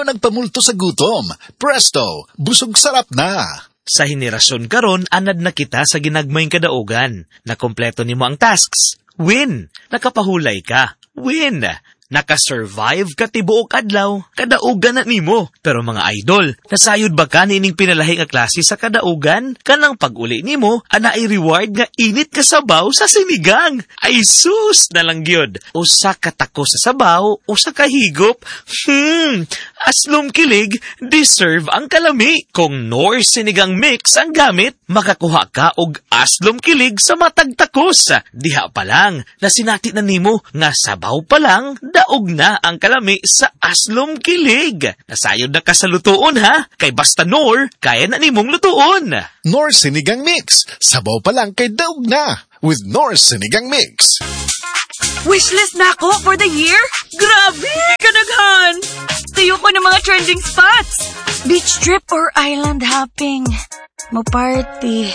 na nagpamulto sa gutom. Presto, busog sarap na. Sa henerasyon karon, anad na kita sa ginagmayng kadaugan. Nakompleto nimo ang tasks. Win! Nakapahulay ka. Win! Nakasurvive ka tibuok adlaw, kadaugan na nimo. Pero mga idol, nasayod ba ka nining pinalahi nga klase sa kadaugan? Kanang pag-uli nimo, ana ay reward nga init ka sabaw sa sinigang. Ay sus na lang gyud. Usa ka tako sa sabaw, usa ka higop. Aslom kilig, deserve ang kalami. Kung Nor sinigang mix ang gamit, makakuha ka og aslom kilig sa matag takos. Diha pa lang, nasinati na nimo nga sabaw pa lang, daog na ang kalami sa aslom kilig. Nasayod na ka sa lutuon ha, kay basta Nor, kaya na nimong lutuon. Nor Sinigang Mix, sabaw pa lang kay daog na. With Nor Sinigang Mix. Wishlist na ako for the year? Grabe! Kanaghan! Tuyo ko ng mga trending spots. Beach trip or island hopping. Mo-party.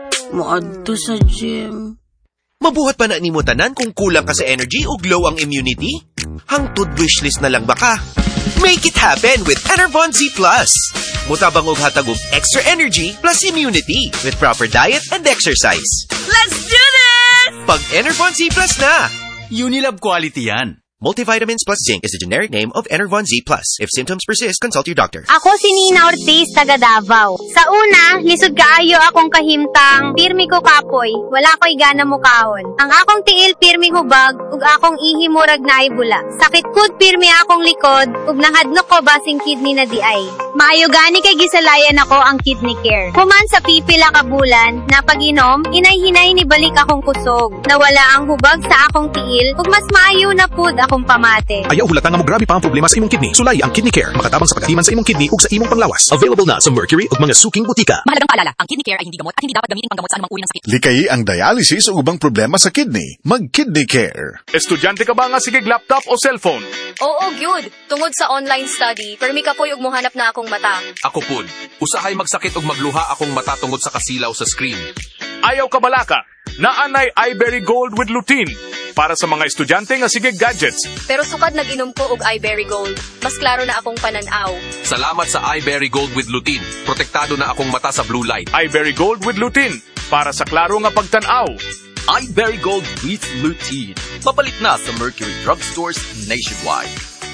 Mo-adto sa gym. Mabuhat pa na nimo tanan kung kulang ka sa energy o glow ang immunity? Hangtod wishlist na lang baka? Make it happen with Enervon Z+. Mutabang og hatag og extra energy plus immunity with proper diet and exercise. Let's do this! Pag Enervon Z+ na! Unilab quality yan. Multivitamins plus zinc is the generic name of Enervon Z+. If symptoms persist, consult your doctor. Ako si Nina Ortiz, taga Davao. Sa una, lisod kaayo akong kahimtang, pirmi ko kapoy, wala ko'y gana mo kahon. Ang akong tiil pirmi hubag, ug akong ihi murag na bula. Sakit kud pirmi akong likod, ug nahadnok ko basing kidney na di ay. Maayo gani kay gisalayan ako ang kidney care. Human sa pipila ka bulan, na pag-inom, inay-hinay ni balik akong kusog. Nawala ang hubag sa akong tiil, ug mas maayo na pud akong pamate. Ayaw hulata nga mo grabe pa ang problema sa imong kidney. Sulay ang Kidney Care. Makatabang sa pagkatiman sa imong kidney ug sa imong panglawas. Available na sa Mercury ug mga suking butika. Mahalagang paalala, ang kidney care ay hindi gamot at hindi dapat gamitin panggamot sa anumang uri ng sakit. Likay ang dialysis o ubang problema sa kidney. Mag-Kidney Care. Estudyante ka ba nga sigig laptop o cellphone? Oo, gyud. Tungod sa online study, permi ka po yung muhanap na akong mata. Ako pud, usahay magsakit ug magluha akong mata tungod sa kasilaw sa screen. Ayaw ka balaka. Naanay iBerry Gold with lutein para sa mga estudyante nga sigig gadgets. Pero sukad nag-inom ko og iBerry Gold. Mas klaro na akong pananaw. Salamat sa iBerry Gold with lutein. Protektado na akong mata sa blue light. iBerry Gold with lutein para sa klaro nga pagtanaw. iBerry Gold with lutein. Mapalit na sa Mercury Drugstores nationwide.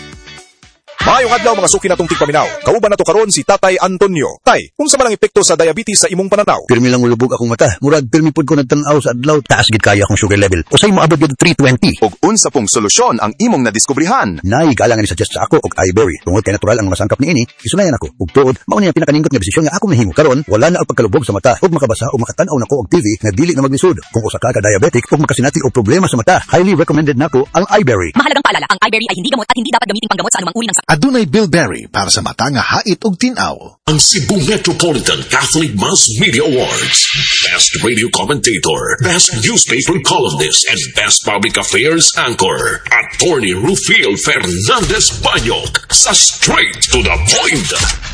Maayong adlaw mga suki natong tigpaminaw. Kauban nato karon si Tatay Antonio. Tay, unsa man ang epekto sa diabetes sa imong pananaw? Pirmi lang ulubog akong mata. Murag pirmi pud ko nagtan-aw sa adlaw. Taas gid kaya akong sugar level. Usay moabot gid 320. Og unsa pong solusyon ang imong nadiskubrihan? Nay galang ni suggest sa ako og iBerry. Tungod kay natural ang mga sangkap niini, isulayan ako. Ug tuod, mao ni ang pinakaningot nga desisyon nga ako nahimo karon. Wala na ang pagkalubog sa mata ug makabasa o makatan-aw nako og TV nga dili na maglisod. Kung usa ka diabetic ug makasinati og problema sa mata, highly recommended nako ang iBerry. Mahalagang paalala, ang iBerry ay hindi gamot at hindi dapat gamitin panggamot sa anumang uri ng sakit. Adunay Bilberry para sa mata nga hait ug tin-aw. Ang Cebu Metropolitan Catholic Mass Media Awards. Best Radio Commentator, Best Newspaper Columnist, and Best Public Affairs Anchor. Attorney Rufil Fernandez Banyok sa Straight to the Point.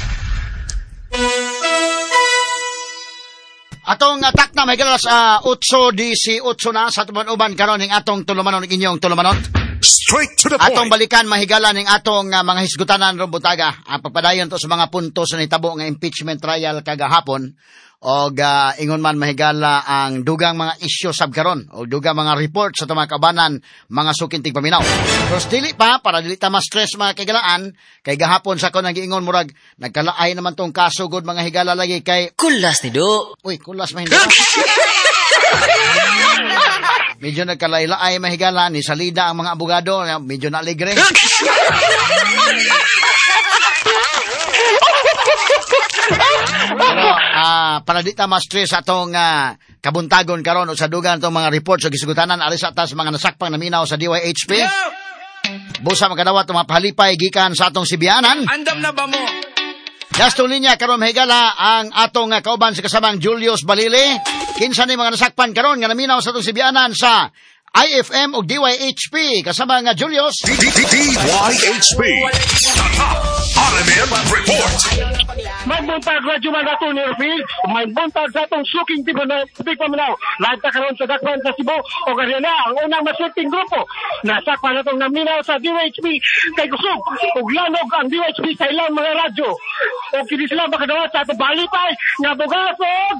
Atong atak na may galas 8:18 na sa tuman-uban karon ning atong tulumanon inyong tulumanon. Straight to the point. Atong balikan mahigala ning atong mga hisgutanan ron butaga. Ang pagpadayon to sa mga puntos sa nitabo nga impeachment trial kagahapon og ingon man mahigala ang dugang mga isyu sabkaron o dugang mga report sa mga kabanan mga suking tigpaminaw. Pero dili pa para dili ta ma-stress mga kagalaan kay gahapon sa kon nagiingon murag nagkalaay naman tong kaso gud mga higala lagi kay Kulas ni do. Uy, kulas man hindi. Medyo nagkalay-laay mahigala ni salida ang mga abogado, medyo naaligre. Pero para di ta ma-stress atong kabuntagon karon o sa dugan tong mga reports o gisugutanan alis atas mga nasakpang naminaw sa DYHP. Busa makadawat ang mga pahalipay gikan sa atong Sibianan. Andam na ba mo? Gastong linya karon mahigala ang atong kauban sa kasamang Julius Balili. Kinsa ni mga nasakpan karon nga naminaw sa atong Sibianan sa IFM o DYHP kasama nga Julius DYHP. RMM Report. May buntag radyo man ato ni Rufil, may buntag sa atong suking tibig paminaw. Lahat na karoon sa dakwan sa Cebu, o ganyan na, ang unang maswerteng grupo. Nasakpan na itong naminaw sa DHP kay Kusog, ug lanog ang DHP sa ilang mga radyo. O kini sila makadawat sa atong balipay, nga bugasog!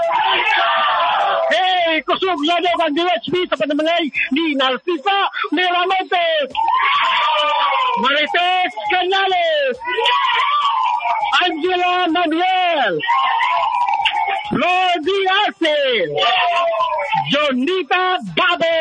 Hey, Kusog, lanog ang DHP sa panamangay ni Narcisa Miramontes, Marites Canales, Angela Manuel, Flor Diaz, Jonita Babo,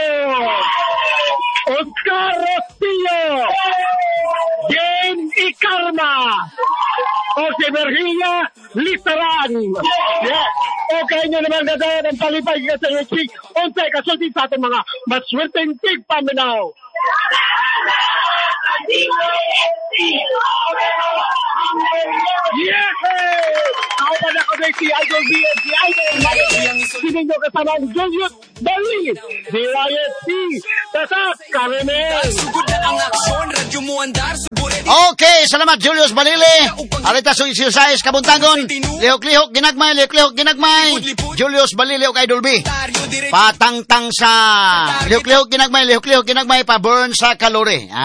Oscar Rostillo, Jane Icarma, Jose Virginia Listaran. Yeah. Okay nyo naman gagawin ang palipay sa HC. Unsay kasulti sa ating mga maswerteng tigpaminaw. Yes! Ako pa na ko na si Idol B and si Idol Sining nyo kasama ang Julius Bali, si Riot C, Tatak, Karimel. Okay, salamat Julius Balili. Alita sa exercise kabuntagon. Lihok-lihok ginagmay. Julius Balili o Idol B. Patangtang sa lihok-lihok ginagmay, pa burn sa kalori.